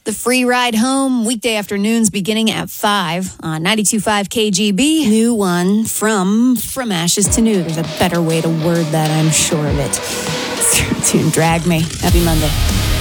The free ride home, weekday afternoons beginning at 5 on 92.5 KGB. New one from ashes to new. There's a better way to word that, I'm sure of it. Tune Drag Me. Happy Monday.